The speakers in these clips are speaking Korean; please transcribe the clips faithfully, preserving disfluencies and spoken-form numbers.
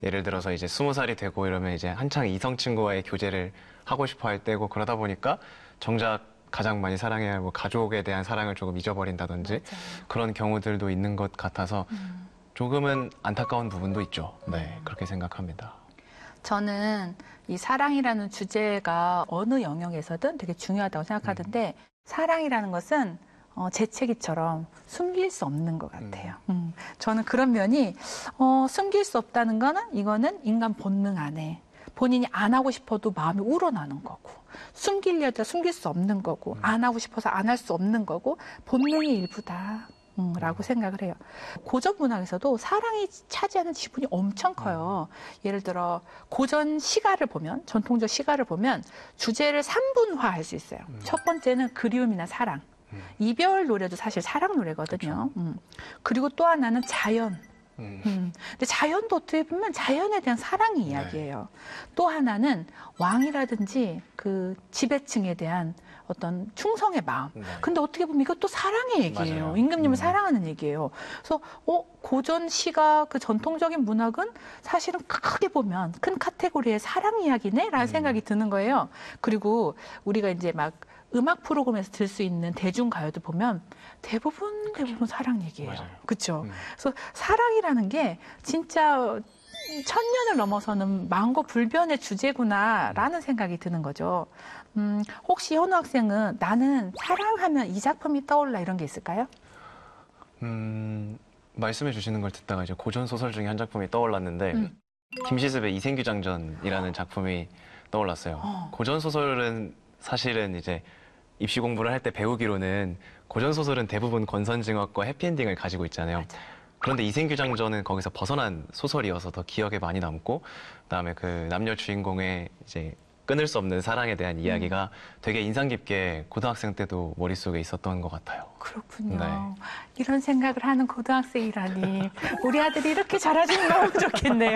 예를 들어서 이제 스무 살이 되고 이러면 이제 한창 이성 친구와의 교제를 하고 싶어 할 때고 그러다 보니까 정작 가장 많이 사랑해야 할 뭐 가족에 대한 사랑을 조금 잊어버린다든지 맞아요. 그런 경우들도 있는 것 같아서 음. 조금은 안타까운 부분도 있죠. 네, 그렇게 생각합니다. 저는 이 사랑이라는 주제가 어느 영역에서든 되게 중요하다고 생각하는데 음. 사랑이라는 것은 어, 재채기처럼 숨길 수 없는 것 같아요. 음. 음, 저는 그런 면이 어, 숨길 수 없다는 거는 이거는 인간 본능 안에 본인이 안 하고 싶어도 마음이 우러나는 거고 숨기려다 숨길 수 없는 거고 음. 안 하고 싶어서 안 할 수 없는 거고 본능의 일부다. 음, 라고 생각을 해요. 고전 문학에서도 사랑이 차지하는 지분이 엄청 커요. 예를 들어 고전 시가를 보면 전통적 시가를 보면 주제를 삼분화할 수 있어요. 음. 첫 번째는 그리움이나 사랑. 음. 이별 노래도 사실 사랑 노래거든요. 음. 그리고 또 하나는 자연. 음. 음. 근데 자연도 어떻게 보면 자연에 대한 사랑의 이야기예요. 네. 또 하나는 왕이라든지 그 지배층에 대한 어떤 충성의 마음. 네. 근데 어떻게 보면 이것도 사랑의 얘기예요. 맞아요. 임금님을 음. 사랑하는 얘기예요. 그래서 어, 고전 시가 그 전통적인 문학은 사실은 크게 보면 큰 카테고리의 사랑 이야기네라는 음. 생각이 드는 거예요. 그리고 우리가 이제 막 음악 프로그램에서 들 수 있는 대중가요도 보면 대부분 대부분 사랑 얘기예요. 그렇죠? 음. 그래서 사랑이라는 게 진짜 천년을 넘어서는 만고불변의 주제구나라는 생각이 드는 거죠. 음, 혹시 현우 학생은 나는 사랑하면 이 작품이 떠올라 이런 게 있을까요? 음, 말씀해 주시는 걸 듣다가 이제 고전 소설 중에 한 작품이 떠올랐는데 음. 김시습의 이생규장전이라는 작품이 떠올랐어요. 어. 고전 소설은 사실은 이제 입시 공부를 할 때 배우기로는 고전 소설은 대부분 권선징악과 해피엔딩을 가지고 있잖아요. 맞아. 그런데 이생규장전은 거기서 벗어난 소설이어서 더 기억에 많이 남고, 그다음에 그 남녀 주인공의 이제 끊을 수 없는 사랑에 대한 이야기가 음. 되게 인상 깊게 고등학생 때도 머릿속에 있었던 것 같아요. 그렇군요. 네. 이런 생각을 하는 고등학생이라니 우리 아들이 이렇게 자라주면 너무 좋겠네요.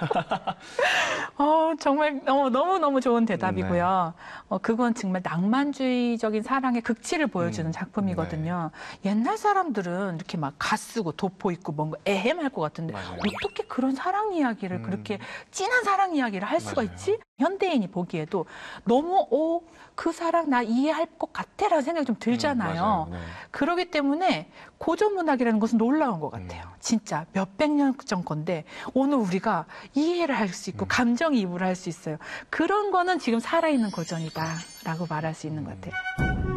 어, 정말 어, 너무너무 좋은 대답이고요. 네. 어, 그건 정말 낭만주의적인 사랑의 극치를 보여주는 음. 작품이거든요. 네. 옛날 사람들은 이렇게 막 가쓰고 도포 있고 뭔가 애헴할 것 같은데 맞아요. 어떻게 그런 사랑 이야기를 음. 그렇게 진한 사랑 이야기를 할 수가 맞아요. 있지? 현대인이 보기에도 너무 오, 그 사랑 나 이해할 것 같아라는 생각이 좀 들잖아요. 음, 네. 그렇기 때문에 고전 문학이라는 것은 놀라운 것 같아요. 음. 진짜 몇백 년 전 건데 오늘 우리가 이해를 할 수 있고 음. 감정이입을 할 수 있어요. 그런 거는 지금 살아있는 고전이다라고 말할 수 있는 것 같아요.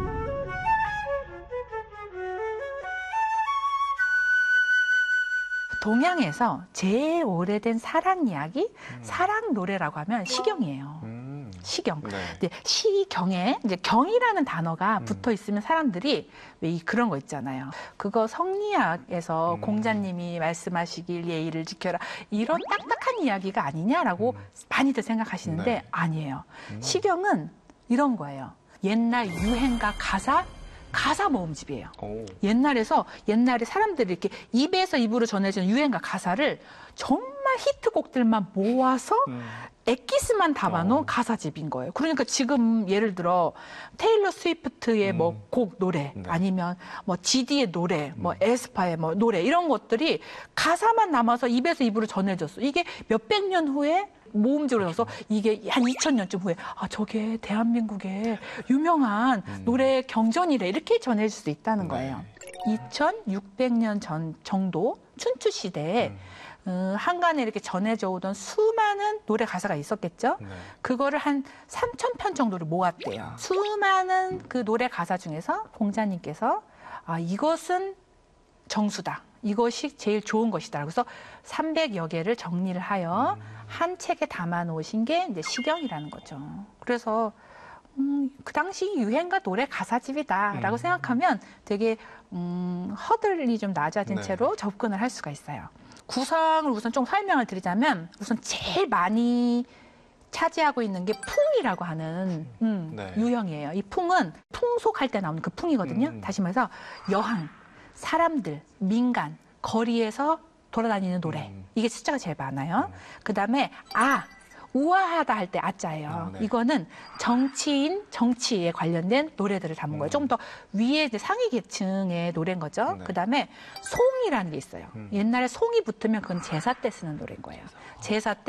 동양에서 제일 오래된 사랑 이야기, 음. 사랑 노래라고 하면 시경이에요. 음. 시경. 네. 근데 시경에 이제 경이라는 단어가 음. 붙어 있으면 사람들이 왜 이 그런 거 있잖아요. 그거 성리학에서 음. 공자님이 말씀하시길 예의를 지켜라 이런 딱딱한 이야기가 아니냐라고 음. 많이들 생각하시는데 네. 아니에요. 음. 시경은 이런 거예요. 옛날 유행가 가사. 가사 모음집이에요. 오. 옛날에서 옛날에 사람들이 이렇게 입에서 입으로 전해지는 유행가 가사를 정말 히트곡들만 모아서 음. 엑기스만 담아놓은 어. 가사집인 거예요. 그러니까 지금 예를 들어 테일러 스위프트의 음. 뭐 곡 노래 네. 아니면 뭐 지디의 노래, 음. 뭐 에스파의 뭐 노래 이런 것들이 가사만 남아서 입에서 입으로 전해졌어. 이게 몇백 년 후에 모음집으로 해서 이게 한 이천 년쯤 후에 아 저게 대한민국의 유명한 음. 노래 경전이래 이렇게 전해질 수 있다는 거예요. 네. 이천육백 년 전 정도 춘추 시대에 음. 어, 한간에 이렇게 전해져 오던 수많은 노래 가사가 있었겠죠. 네. 그거를 한 삼천 편 정도를 모았대요. 수많은 그 노래 가사 중에서 공자님께서 아 이것은 정수다. 이것이 제일 좋은 것이다. 그래서 삼백여 개를 정리를 하여 음. 한 책에 담아 놓으신 게 이제 시경이라는 거죠. 그래서 음, 그 당시 유행가 노래 가사집이다라고 음. 생각하면 되게 음, 허들이 좀 낮아진 네. 채로 접근을 할 수가 있어요. 구성을 우선 좀 설명을 드리자면 우선 제일 많이 차지하고 있는 게 풍이라고 하는 음, 네. 유형이에요. 이 풍은 풍속할 때 나오는 그 풍이거든요. 음. 다시 말해서 여항, 사람들, 민간, 거리에서 돌아다니는 노래. 음. 이게 숫자가 제일 많아요. 음. 그다음에 아, 우아하다 할 때 아자예요. 아, 네. 이거는 정치인, 정치에 관련된 노래들을 담은 거예요. 음. 좀 더 위에 이제 상위 계층의 노래인 거죠. 네. 그다음에 송이라는 게 있어요. 음. 옛날에 송이 붙으면 그건 제사 때 쓰는 노래인 거예요. 제사 때